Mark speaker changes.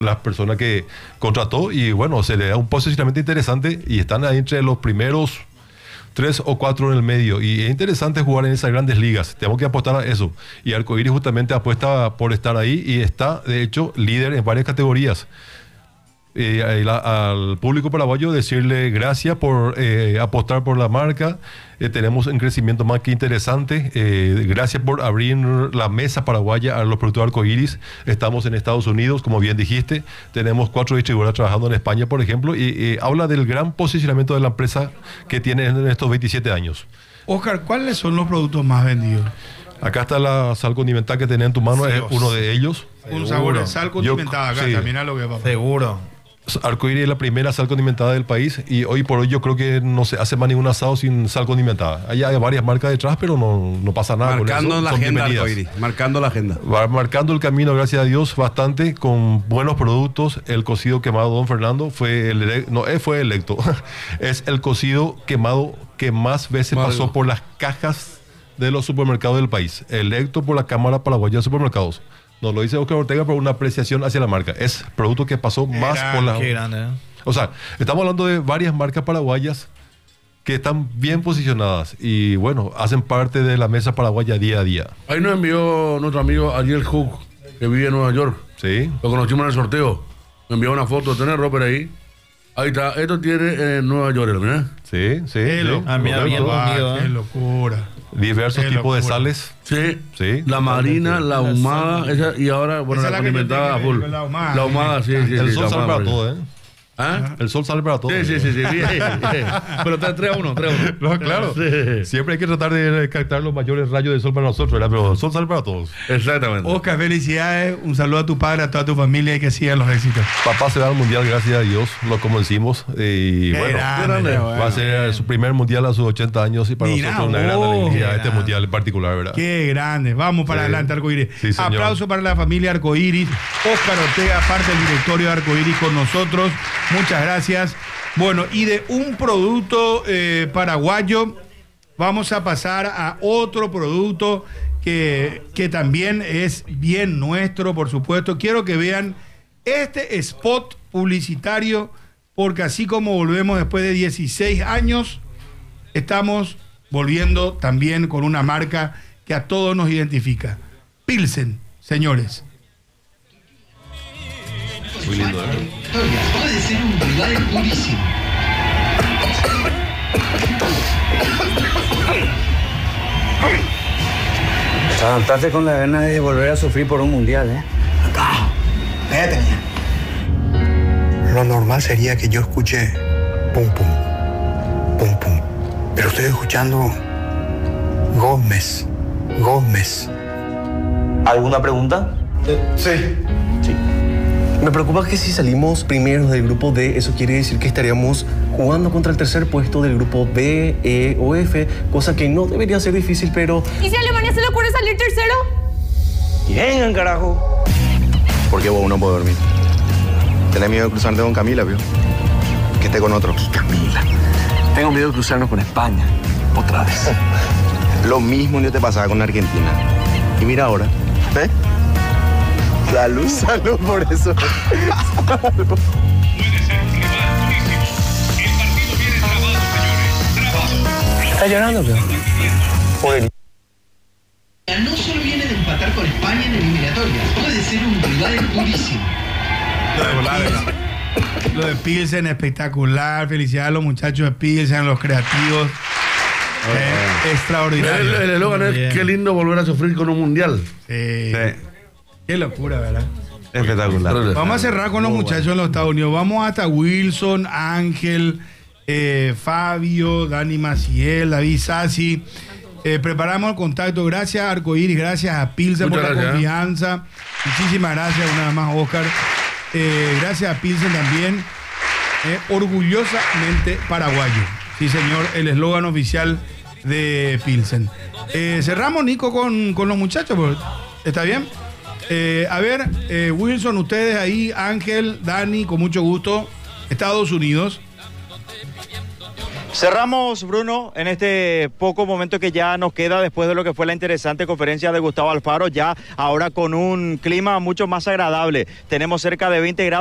Speaker 1: las personas que contrató y bueno, se le da un posicionamiento interesante y están ahí entre los primeros 3 o 4 en el medio y es interesante jugar en esas grandes ligas, tenemos que apostar a eso y Arcoíris justamente apuesta por estar ahí y está de hecho líder en varias categorías. Al público paraguayo decirle gracias por apostar por la marca. Tenemos un crecimiento más que interesante. Gracias por abrir la mesa paraguaya a los productores Arcoíris. Estamos en Estados Unidos, como bien dijiste. Tenemos 4 distribuidores trabajando en España, por ejemplo, y habla del gran posicionamiento de la empresa que tiene en estos 27 años.
Speaker 2: Oscar, ¿cuáles son los productos más vendidos?
Speaker 1: Acá está la sal condimentada que tenés en tu mano, es uno de ellos.
Speaker 2: Un sabor de sal condimentada acá,
Speaker 1: sí.
Speaker 2: también a lo que va.
Speaker 3: Seguro.
Speaker 1: Arcoíris es la primera sal condimentada del país y hoy por hoy yo creo que no se hace más ningún asado sin sal condimentada. Hay varias marcas detrás, pero no pasa nada
Speaker 4: marcando
Speaker 1: con eso.
Speaker 4: La agenda Arcoíris, marcando la agenda.
Speaker 1: Va marcando el camino, gracias a Dios, bastante, con buenos productos. El cocido quemado Don Fernando fue electo. Es el cocido quemado que más veces pasó por las cajas de los supermercados del país. Electo por la Cámara Paraguaya de Supermercados. No lo dice Oscar Ortega por una apreciación hacia la marca. Es producto que pasó más por la...
Speaker 3: Qué grande, ¿eh?
Speaker 1: O sea, estamos hablando de varias marcas paraguayas que están bien posicionadas y bueno, hacen parte de la mesa paraguaya día a día.
Speaker 5: Ahí nos envió nuestro amigo Ariel Hook, que vive en Nueva York.
Speaker 1: Sí.
Speaker 5: Lo conocimos en el sorteo. Me envió una foto, tiene roper ahí. Ahí está, esto tiene en Nueva York, ¿verdad?
Speaker 1: Sí.
Speaker 3: Mira, bien conmigo,
Speaker 2: qué locura.
Speaker 1: Diversos tipos de sales.
Speaker 5: Sí. La marina, la ahumada, esa, y ahora, bueno, la condimentada full.
Speaker 2: La ahumada.
Speaker 5: La ahumada, sí.
Speaker 1: El sol sale para todo, ¿eh?
Speaker 5: ¿Ah?
Speaker 1: El sol sale para todo.
Speaker 5: Sí. Pero está 3-1.
Speaker 1: No, claro.
Speaker 5: Sí.
Speaker 1: Siempre hay que tratar de captar los mayores rayos de sol para nosotros, ¿verdad? Pero el sol sale para todos.
Speaker 5: Exactamente.
Speaker 2: Oscar, felicidades. Un saludo a tu padre, a toda tu familia y que sigan los éxitos.
Speaker 1: Papá se va al mundial, gracias a Dios. Lo convencimos. Y bueno, va a ser su primer mundial a sus 80 años y para nosotros una gran alegría este mundial en particular, ¿verdad?
Speaker 2: Qué grande. Vamos para adelante, Arcoíris.
Speaker 1: Sí, señor.
Speaker 2: Aplauso para la familia Arcoíris. Oscar Ortega, parte del directorio de Arcoíris con nosotros. Muchas gracias. Bueno, y de un producto paraguayo, vamos a pasar a otro producto que también es bien nuestro, por supuesto. Quiero que vean este spot publicitario, porque así como volvemos después de 16 años, estamos volviendo también con una marca que a todos nos identifica. Pilsen, señores.
Speaker 1: Muy lindo, ¿eh?
Speaker 6: Puede ser un rival durísimo.
Speaker 7: Te levantaste con la gana de volver a sufrir por un mundial, ¿eh?
Speaker 6: Acá, espérate. Lo normal sería que yo escuche pum pum, pum pum. Pero estoy escuchando Gómez.
Speaker 7: ¿Alguna pregunta?
Speaker 6: Sí.
Speaker 8: Me preocupa que si salimos primeros del grupo D, eso quiere decir que estaríamos jugando contra el tercer puesto del grupo B, E o F, cosa que no debería ser difícil, pero...
Speaker 9: ¿Y si a Alemania se le ocurre salir tercero?
Speaker 7: Y vengan, carajo.
Speaker 10: ¿Por qué vos no podés dormir? ¿Tenés miedo de cruzarte con Camila, vio? Que esté con otro.
Speaker 7: Camila. Tengo miedo de cruzarnos con España. Otra vez.
Speaker 10: Lo mismo no te pasaba con Argentina. Y mira ahora, ¿eh? Salud. Salud por eso. Salud.
Speaker 11: Puede ser un rival durísimo. El partido viene trabado, señores. Trabado.
Speaker 7: ¿Estás llorando, pero?
Speaker 6: No solo viene de empatar con España en eliminatorias, puede ser un rival durísimo.
Speaker 2: Lo de Pilsen, espectacular. Felicidades a los muchachos de Pilsen, a los creativos. Extraordinario.
Speaker 5: El eslogan es: qué lindo volver a sufrir con un mundial.
Speaker 2: Sí. Qué locura, ¿verdad?
Speaker 4: Espectacular.
Speaker 2: Vamos a cerrar con los muchachos en los Estados Unidos. Vamos hasta Wilson, Ángel, Fabio, Dani Maciel, David Sassi. Preparamos el contacto. Gracias a Arcoíris, gracias a Pilsen por la confianza. Muchísimas gracias una vez más, Oscar. Gracias a Pilsen también. Orgullosamente paraguayo. Sí, señor, el eslogan oficial de Pilsen. Cerramos, Nico, con los muchachos. ¿Está bien? A ver, Wilson, ustedes ahí, Ángel, Dani, con mucho gusto. Estados Unidos.
Speaker 12: Cerramos, Bruno, en este poco momento que ya nos queda después de lo que fue la interesante conferencia de Gustavo Alfaro, ya ahora con un clima mucho más agradable. Tenemos cerca de 20 grados.